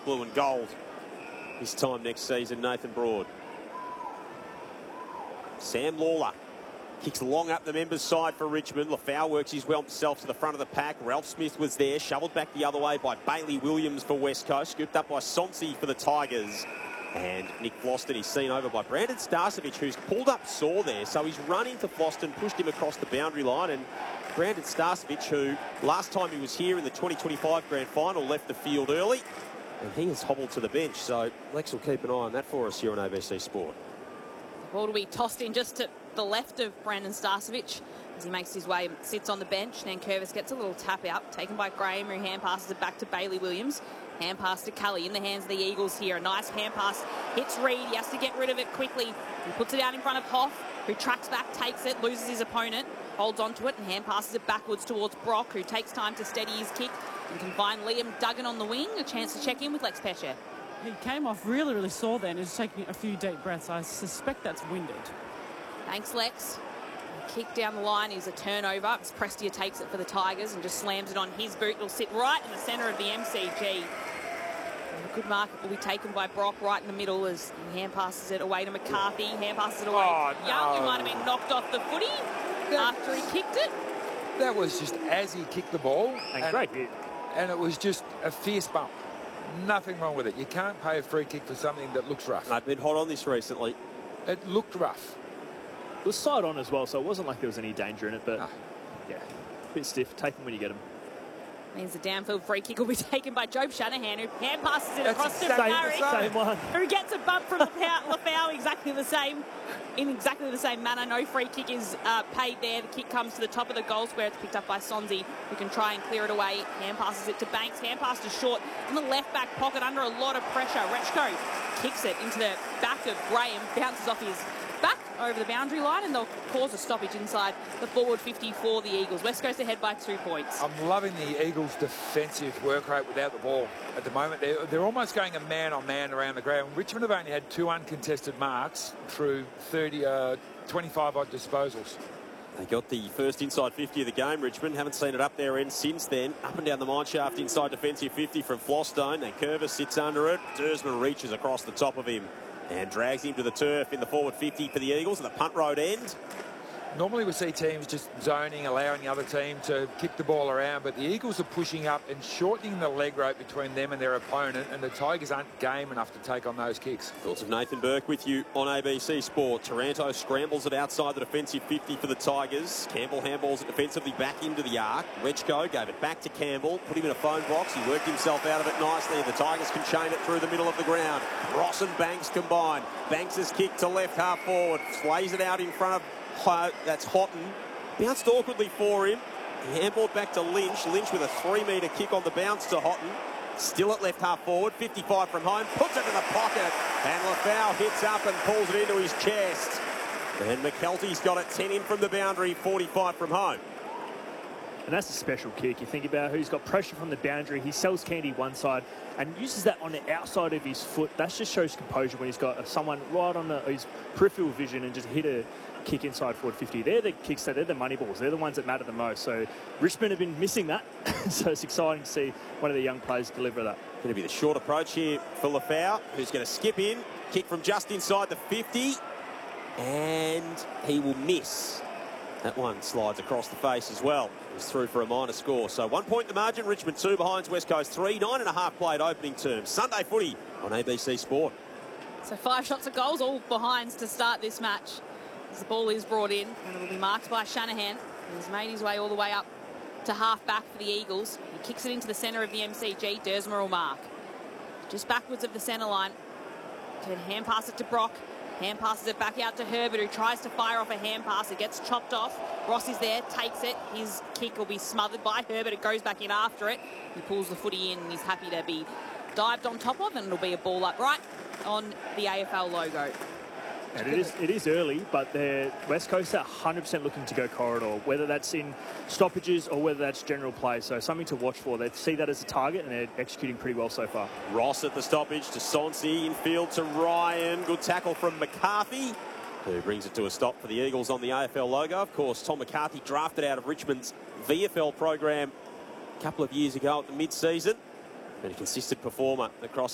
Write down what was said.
blue and gold this time next season, Nathan Broad. Sam Lawler kicks long up the members' side for Richmond. Lafau works his way himself to the front of the pack. Ralph Smith was there, shovelled back the other way by Bailey Williams for West Coast, scooped up by Sonsi for the Tigers. And Nick Floston is seen over by Brandon Starcevic, who's pulled up sore there. So he's run into Floston, pushed him across the boundary line. And Brandon Starcevic, who last time he was here in the 2025 Grand Final, left the field early. And he has hobbled to the bench. So Lex will keep an eye on that for us here on ABC Sport. The ball will be tossed in just to the left of Brandon Starcevic as he makes his way, sits on the bench. Nankervis gets a little tap out, taken by Graham, who hand passes it back to Bailey Williams. Hand pass to Cully in the hands of the Eagles here. A nice hand pass, hits Reid. He has to get rid of it quickly. He puts it out in front of Hoff, who tracks back, takes it, loses his opponent, holds onto it and hand passes it backwards towards Brock, who takes time to steady his kick and can find Liam Duggan on the wing. A chance to check in with Lex Pesce. He came off really, really sore then. He's taking a few deep breaths. I suspect that's winded. Thanks, Lex. Kick down the line is a turnover. As Prestia takes it for the Tigers and just slams it on his boot. It'll sit right in the centre of the MCG. And a good mark will be taken by Brock right in the middle as he hand passes it away to McCarthy. Hand passes it away. Oh, no. Young, who might have been knocked off the footy after he kicked it. That was just as he kicked the ball. And great hit. And it was just a fierce bump. Nothing wrong with it. You can't pay a free kick for something that looks rough. I've been hot on this recently. It looked rough. It was side on as well, so it wasn't like there was any danger in it, but yeah, a bit stiff. Take them when you get them. Means the downfield free kick will be taken by Job Shanahan, who hand passes it across to Same Murray, one. who gets a bump from Lafau exactly the same, in exactly the same manner. No free kick is paid there. The kick comes to the top of the goal square. It's picked up by Sonsi, who can try and clear it away. Hand passes it to Banks. Hand pass to Short in the left back pocket under a lot of pressure. Rechko kicks it into the back of Graham, bounces off his back over the boundary line, and they'll cause a stoppage inside the forward 50 for the Eagles. West Coast ahead by 2 points. I'm loving the Eagles' defensive work rate without the ball at the moment. They're almost going a man-on-man around the ground. Richmond have only had 2 uncontested marks through 25-odd disposals. They got the first inside 50 of the game, Richmond. Haven't seen it up their end since then. Up and down the mine shaft inside defensive 50 from Flostone. And Curvis sits under it. Dersman reaches across the top of him and drags him to the turf in the forward 50 for the Eagles at the punt road end. Normally we see teams just zoning, allowing the other team to kick the ball around, but the Eagles are pushing up and shortening the leg rope between them and their opponent, and the Tigers aren't game enough to take on those kicks. Thoughts of Nathan Burke with you on ABC Sport. Taranto scrambles it outside the defensive 50 for the Tigers. Campbell handballs it defensively back into the arc. Rechko gave it back to Campbell, put him in a phone box. He worked himself out of it nicely. The Tigers can chain it through the middle of the ground. Ross and Banks combine. Banks' kick to left half forward. Slays it out in front of that's Houghton. Bounced awkwardly for him. He handballed back to Lynch. Lynch with a 3-metre kick on the bounce to Houghton. Still at left half forward. 55 from home. Puts it in the pocket. And Lafau hits up and pulls it into his chest. And McKelty's got it 10 in from the boundary. 45 from home. And that's a special kick. You think about who's got pressure from the boundary. He sells Candy one side and uses that on the outside of his foot. That just shows composure when he's got someone right on his peripheral vision and just hit a kick inside forward 50. They're the kicks, they're the money balls. They're the ones that matter the most. So Richmond have been missing that. So it's exciting to see one of the young players deliver that. Going to be the short approach here for Lafau, who's going to skip in. Kick from just inside the 50. And he will miss. That one slides across the face as well. He's through for a minor score. So 1 point the margin. Richmond 2 behind West Coast 3. 9.5 played opening term. Sunday footy on ABC Sport. So 5 shots of goals, all behinds to start this match. As the ball is brought in, and it will be marked by Shanahan. He's made his way all the way up to half back for the Eagles. He kicks it into the centre of the MCG. Dersmer will mark. Just backwards of the centre line. Can hand pass it to Brock. Hand passes it back out to Herbert, who tries to fire off a hand pass. It gets chopped off. Ross is there, takes it. His kick will be smothered by Herbert. It goes back in after it. He pulls the footy in and he's happy to be dived on top of, and it'll be a ball up right on the AFL logo. And it is early, but the West Coast are 100% looking to go corridor, whether that's in stoppages or whether that's general play. So something to watch for. They see that as a target and they're executing pretty well so far. Ross at the stoppage to Sonsi, infield to Ryan. Good tackle from McCarthy, who brings it to a stop for the Eagles on the AFL logo. Of course, Tom McCarthy drafted out of Richmond's VFL program a couple of years ago at the mid-season. And a consistent performer across